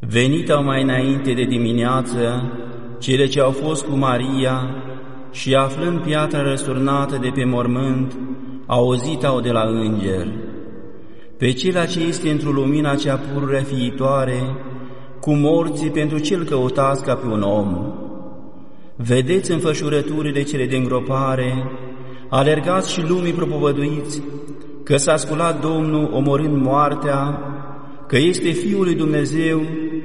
Venit-au mai înainte de dimineață cele ce au fost cu Maria și, aflând piatra răsturnată de pe mormânt, auzit-au de la înger: pe cela ce este într-o lumina cea pururea fiitoare, cu morții pentru cel căutați ca pe un om. Vedeți înfășurăturile cele de îngropare, alergați și lumii propovăduiți că s-a sculat Domnul omorând moartea, că este Fiul lui Dumnezeu